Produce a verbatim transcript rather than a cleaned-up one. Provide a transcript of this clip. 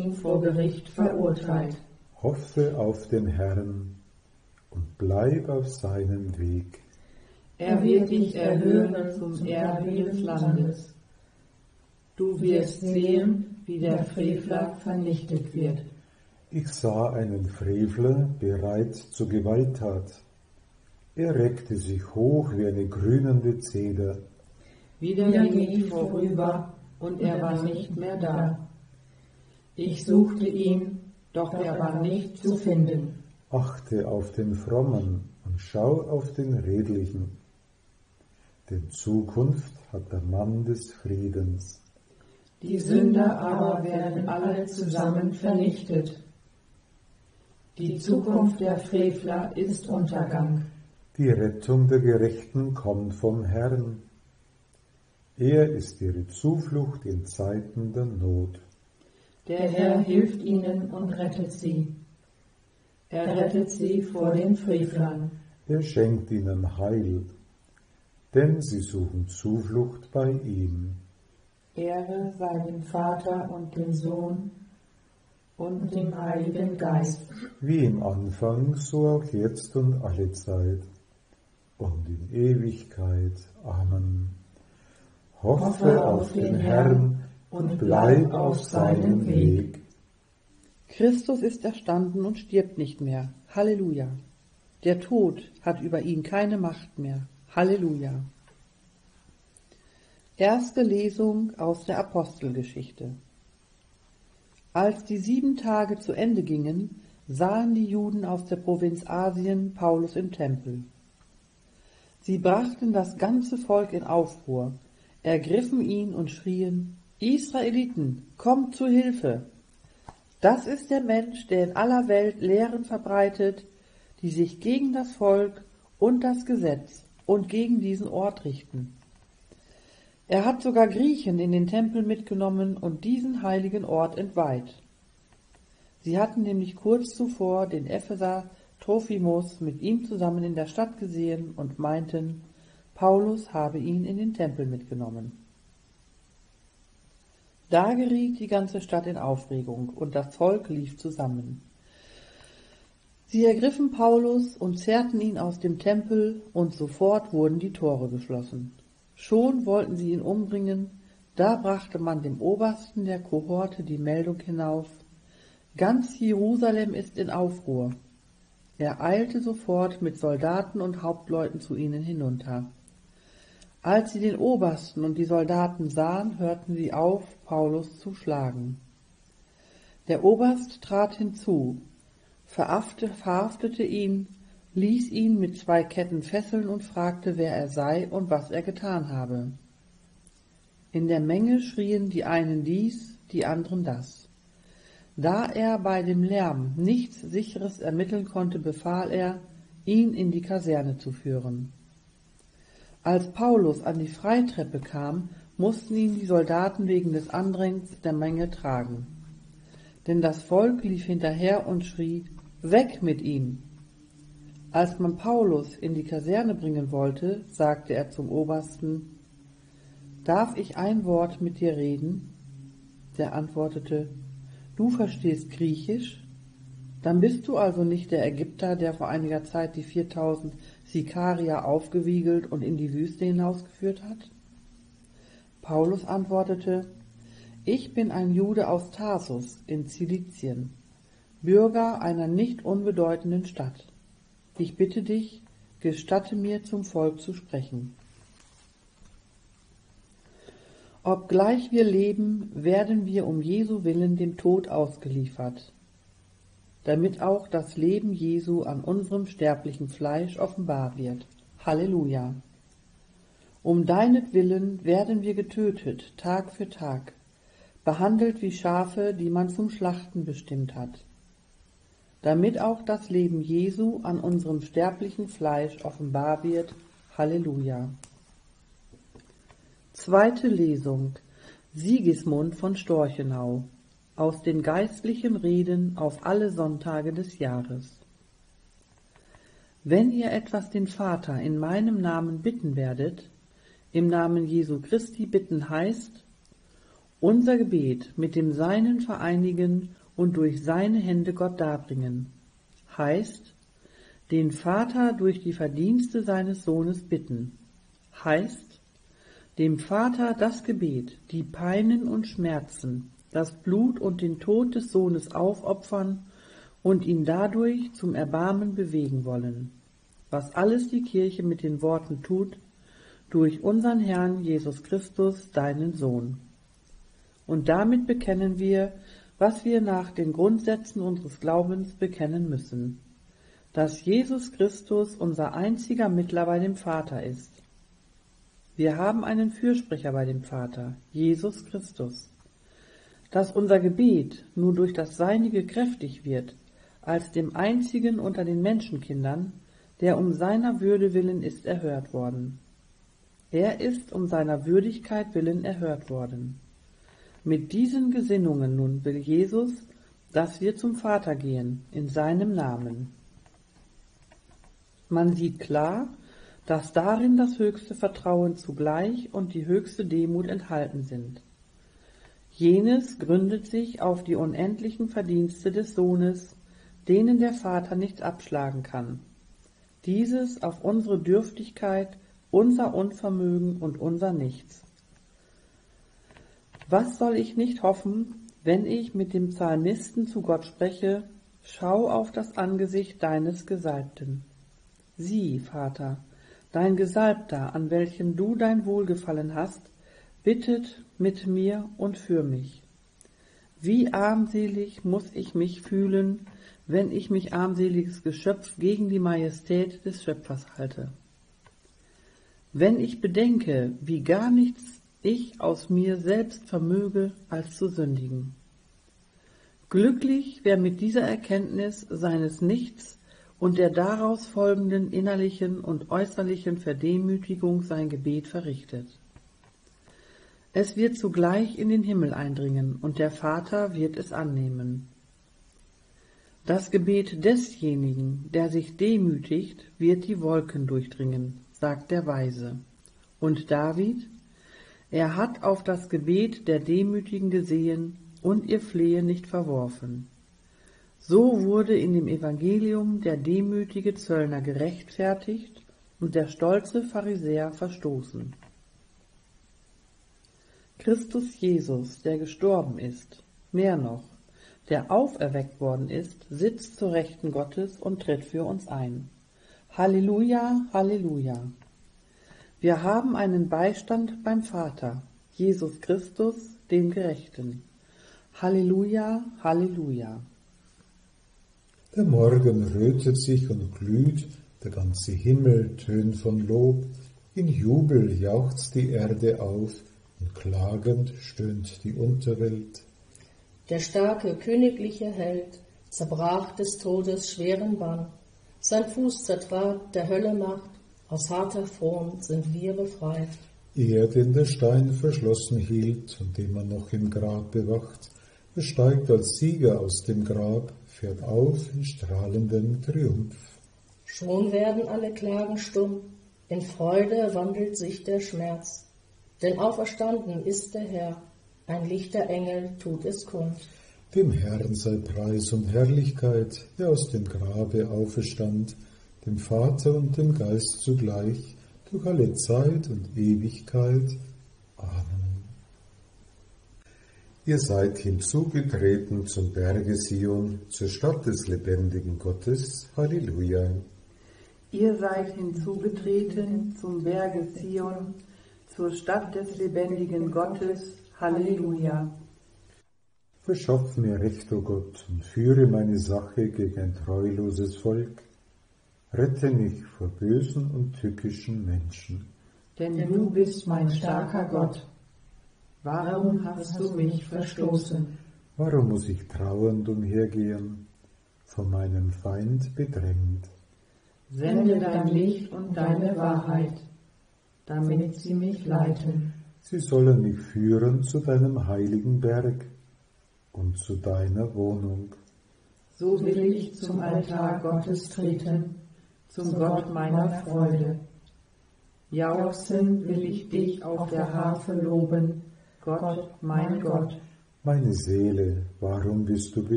ihn vor Gericht verurteilt. Hoffe auf den Herrn und bleib auf seinem Weg. Er wird dich erhöhen zum Erbe des Landes. Du wirst sehen, wie der Frevler vernichtet wird. Ich sah einen Frevler bereit zur Gewalttat. Er reckte sich hoch wie eine grünende Zeder. Wieder ging ich vorüber, und er war nicht mehr da. Ich suchte ihn, doch er war nicht zu finden. Achte auf den Frommen und schau auf den Redlichen. Denn Zukunft hat der Mann des Friedens. Die Sünder aber werden alle zusammen vernichtet. Die Zukunft der Frevler ist Untergang. Die Rettung der Gerechten kommt vom Herrn. Er ist ihre Zuflucht in Zeiten der Not. Der Herr hilft ihnen und rettet sie. Er rettet sie vor den Frevlern. Er schenkt ihnen Heil, denn sie suchen Zuflucht bei ihm. Ehre sei dem Vater und dem Sohn und dem Heiligen Geist. Wie im Anfang, so auch jetzt und alle Zeit und in Ewigkeit. Amen. Hoffe, Hoffe auf den Herrn und bleib auf seinem Weg. Christus ist erstanden und stirbt nicht mehr. Halleluja. Der Tod hat über ihn keine Macht mehr. Halleluja. Erste Lesung aus der Apostelgeschichte. Als die sieben Tage zu Ende gingen, sahen die Juden aus der Provinz Asien Paulus im Tempel. Sie brachten das ganze Volk in Aufruhr, ergriffen ihn und schrien: Israeliten, kommt zu Hilfe! Das ist der Mensch, der in aller Welt Lehren verbreitet, die sich gegen das Volk und das Gesetz und gegen diesen Ort richten. Er hat sogar Griechen in den Tempel mitgenommen und diesen heiligen Ort entweiht. Sie hatten nämlich kurz zuvor den Epheser Trophimus mit ihm zusammen in der Stadt gesehen und meinten, Paulus habe ihn in den Tempel mitgenommen. Da geriet die ganze Stadt in Aufregung und das Volk lief zusammen. Sie ergriffen Paulus und zerrten ihn aus dem Tempel, und sofort wurden die Tore geschlossen. Schon wollten sie ihn umbringen, da brachte man dem Obersten der Kohorte die Meldung hinauf: Ganz Jerusalem ist in Aufruhr. Er eilte sofort mit Soldaten und Hauptleuten zu ihnen hinunter. Als sie den Obersten und die Soldaten sahen, hörten sie auf, Paulus zu schlagen. Der Oberst trat hinzu, verhaftete ihn, ließ ihn mit zwei Ketten fesseln und fragte, wer er sei und was er getan habe. In der Menge schrien die einen dies, die anderen das. Da er bei dem Lärm nichts Sicheres ermitteln konnte, befahl er, ihn in die Kaserne zu führen. Als Paulus an die Freitreppe kam, mussten ihn die Soldaten wegen des Andrängens der Menge tragen. Denn das Volk lief hinterher und schrie: Weg mit ihm! Als man Paulus in die Kaserne bringen wollte, sagte er zum Obersten: Darf ich ein Wort mit dir reden? Der antwortete: Du verstehst Griechisch? Dann bist du also nicht der Ägypter, der vor einiger Zeit die viertausend Sikarier aufgewiegelt und in die Wüste hinausgeführt hat? Paulus antwortete: Ich bin ein Jude aus Tarsus in Zilizien, Bürger einer nicht unbedeutenden Stadt. Ich bitte dich, gestatte mir, zum Volk zu sprechen. Obgleich wir leben, werden wir um Jesu willen dem Tod ausgeliefert, damit auch das Leben Jesu an unserem sterblichen Fleisch offenbar wird. Halleluja! Um deinetwillen werden wir getötet, Tag für Tag, behandelt wie Schafe, die man zum Schlachten bestimmt hat, damit auch das Leben Jesu an unserem sterblichen Fleisch offenbar wird. Halleluja! Zweite Lesung. Sigismund von Storchenau aus den geistlichen Reden auf alle Sonntage des Jahres. Wenn ihr etwas den Vater in meinem Namen bitten werdet, im Namen Jesu Christi bitten heißt, unser Gebet mit dem Seinen vereinigen und durch seine Hände Gott darbringen. Heißt, den Vater durch die Verdienste seines Sohnes bitten. Heißt, dem Vater das Gebet, die Peinen und Schmerzen, das Blut und den Tod des Sohnes aufopfern und ihn dadurch zum Erbarmen bewegen wollen, was alles die Kirche mit den Worten tut, durch unseren Herrn Jesus Christus, deinen Sohn. Und damit bekennen wir, was wir nach den Grundsätzen unseres Glaubens bekennen müssen, dass Jesus Christus unser einziger Mittler bei dem Vater ist. Wir haben einen Fürsprecher bei dem Vater, Jesus Christus. Dass unser Gebet nur durch das Seinige kräftig wird, als dem einzigen unter den Menschenkindern, der um seiner Würde willen ist erhört worden. Er ist um seiner Würdigkeit willen erhört worden. Mit diesen Gesinnungen nun will Jesus, dass wir zum Vater gehen, in seinem Namen. Man sieht klar, dass darin das höchste Vertrauen zugleich und die höchste Demut enthalten sind. Jenes gründet sich auf die unendlichen Verdienste des Sohnes, denen der Vater nichts abschlagen kann. Dieses auf unsere Dürftigkeit, unser Unvermögen und unser Nichts. Was soll ich nicht hoffen, wenn ich mit dem Psalmisten zu Gott spreche, schau auf das Angesicht deines Gesalbten. Sieh, Vater, dein Gesalbter, an welchem du dein Wohlgefallen hast, bittet mit mir und für mich. Wie armselig muss ich mich fühlen, wenn ich mich armseliges Geschöpf gegen die Majestät des Schöpfers halte. Wenn ich bedenke, wie gar nichts ich aus mir selbst vermöge, als zu sündigen. Glücklich, wer mit dieser Erkenntnis seines Nichts und der daraus folgenden innerlichen und äußerlichen Verdemütigung sein Gebet verrichtet. Es wird zugleich in den Himmel eindringen, und der Vater wird es annehmen. Das Gebet desjenigen, der sich demütigt, wird die Wolken durchdringen, sagt der Weise. Und David, er hat auf das Gebet der Demütigen gesehen und ihr Flehen nicht verworfen. So wurde in dem Evangelium der demütige Zöllner gerechtfertigt und der stolze Pharisäer verstoßen. Christus Jesus, der gestorben ist, mehr noch, der auferweckt worden ist, sitzt zur Rechten Gottes und tritt für uns ein. Halleluja, Halleluja. Wir haben einen Beistand beim Vater, Jesus Christus, den Gerechten. Halleluja, Halleluja. Der Morgen rötet sich und glüht, der ganze Himmel tönt von Lob, in Jubel jauchzt die Erde auf, und klagend stöhnt die Unterwelt. Der starke königliche Held zerbrach des Todes schweren Bann, sein Fuß zertrat der Hölle Macht, aus harter Fron sind wir befreit. Er, den der Stein verschlossen hielt und den man noch im Grab bewacht, besteigt als Sieger aus dem Grab, fährt auf in strahlendem Triumph. Schon werden alle Klagen stumm, in Freude wandelt sich der Schmerz, denn auferstanden ist der Herr, ein lichter Engel tut es kund. Dem Herrn sei Preis und Herrlichkeit, der aus dem Grabe auferstand, dem Vater und dem Geist zugleich, durch alle Zeit und Ewigkeit. Amen. Ihr seid hinzugetreten zum Berge Sion, zur Stadt des lebendigen Gottes. Halleluja. Ihr seid hinzugetreten zum Berge Zion, zur Stadt des lebendigen Gottes. Halleluja. Verschaff mir Recht, o Gott, und führe meine Sache gegen ein treuloses Volk. Rette mich vor bösen und tückischen Menschen. Denn du bist mein starker Gott. Warum hast du mich verstoßen? Warum muss ich trauernd umhergehen, von meinem Feind bedrängt? Sende dein Licht und deine Wahrheit, damit sie mich leiten. Sie sollen mich führen zu deinem heiligen Berg und zu deiner Wohnung. So will ich zum Altar Gottes treten, zum Gott meiner Freude. Jauchzend will ich dich auf der Harfe loben, Gott, mein Gott, meine Seele, warum bist du